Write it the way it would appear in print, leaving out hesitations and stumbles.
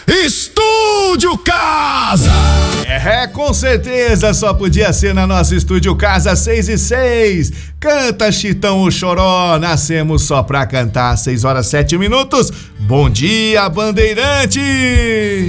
Estúdio Casa. Com certeza só podia ser na nossa Estúdio Casa 6:06. Canta Chitão o Choró, nascemos só pra cantar. 6 horas 7 minutos. Bom dia, Bandeirante!